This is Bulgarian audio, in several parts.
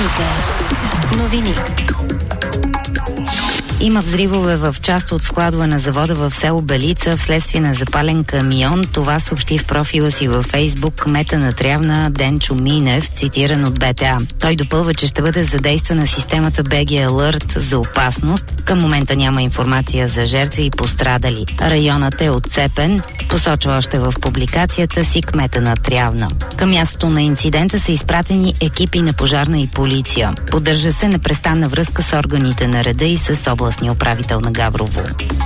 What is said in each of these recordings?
Вероника. Новини. Има взривове в част от складове на завода в село Белица вследствие на запален камион. Това съобщи в профила си във Фейсбук кмета на Трявна Денчо Минев, цитиран от БТА. Той допълва, че ще бъде задействана системата BG Alert за опасност. Към момента няма информация за жертви и пострадали. Районът е отцепен, посочва още в публикацията си кмета на Трявна. Към мястото на инцидента са изпратени екипи на пожарна и полиция. Поддържа се непрестанна връзка с органите на реда и с областния управител на Габрово.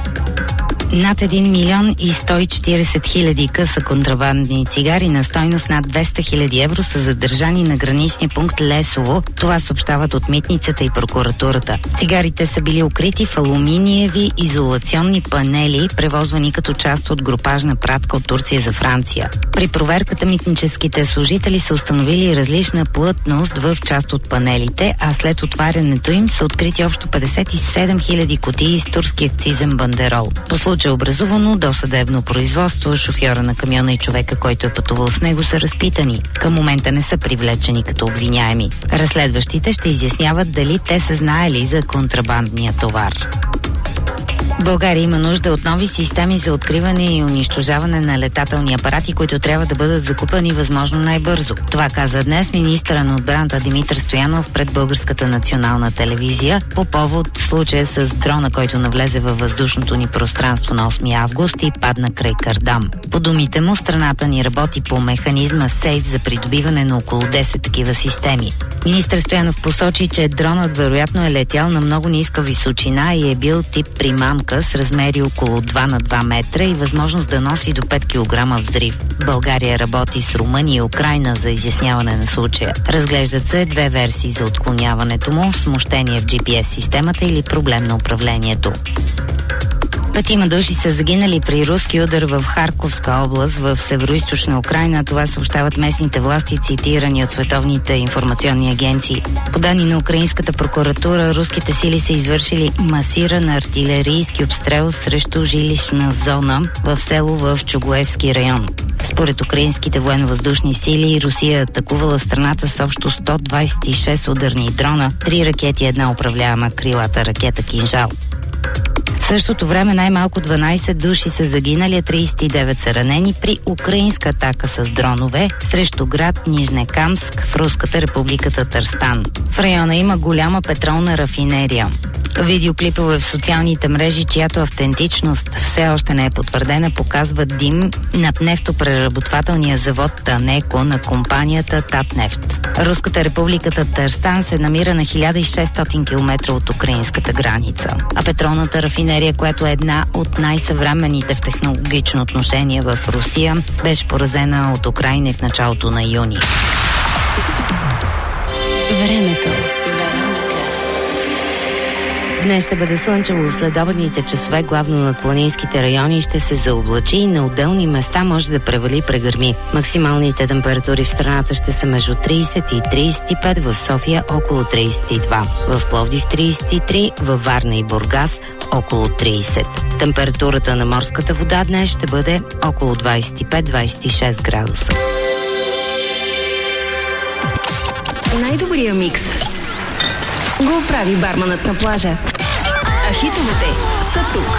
Над 1 милион и 140 хиляди къса контрабандни цигари на стойност над 200 хиляди евро са задържани на граничния пункт Лесово. Това съобщават от митницата и прокуратурата. Цигарите са били укрити в алуминиеви изолационни панели, превозвани като част от групажна пратка от Турция за Франция. При проверката митническите служители са установили различна плътност в част от панелите, а след отварянето им са открити общо 57 хиляди кутии с турски акцизен бандерол. По случай образувано досъдебно производство, шофьора на камиона и човека, който е пътувал с него, са разпитани. Към момента не са привлечени като обвиняеми. Разследващите ще изясняват дали те са знаели за контрабандния товар. България има нужда от нови системи за откриване и унищожаване на летателни апарати, които трябва да бъдат закупени възможно най-бързо. Това каза днес министъра на отбраната Димитър Стоянов пред Българската национална телевизия по повод случая с дрона, който навлезе във въздушното ни пространство на 8 август и падна край Кардам. По думите му, страната ни работи по механизма СЕЙФ за придобиване на около 10 такива системи. Министър Стоянов посочи, че дронът вероятно е летял на много ниска височина и е бил тип примамка с размери около 2 на 2 метра и възможност да носи до 5 кг взрив. България работи с Румъния и Украйна за изясняване на случая. Разглеждат се две версии за отклоняването му: смущение в GPS системата или проблем на управлението. 5 души са загинали при руски удар в Харковска област в североизточна Украйна. Това съобщават местните власти, цитирани от световните информационни агенции. По данни на украинската прокуратура, руските сили са извършили масиран артилерийски обстрел срещу жилищна зона в село в Чугуевски район. Според украинските военно-въздушни сили, Русия атакувала страната с общо 126 ударни дрона, 3 ракети, една управляема крилата ракета Кинжал. В същото време най-малко 12 души са загинали, а 39 са ранени при украинска атака с дронове срещу град Нижнекамск в Руската република Татарстан. В района има голяма петролна рафинерия. Видеоклипове в социалните мрежи, чиято автентичност все още не е потвърдена, показват дим над нефтопреработвателния завод Танеко на компанията Татнефт. Руската република Татарстан се намира на 1600 км от украинската граница. А петролната рафинерия, която е една от най-съвременните в технологично отношение в Русия, беше поразена от Украйна в началото на юни. Времето. Днес ще бъде слънчево. В следобедните часове главно над планинските райони ще се заоблачи и на отделни места може да превали прегърми. Максималните температури в страната ще са между 30 и 35, в София около 32, в Пловдив 33, във Варна и Бургас около 30. Температурата на морската вода днес ще бъде около 25-26 градуса. Най-добрия микс го прави барманът на плажа. А хитовете са тук.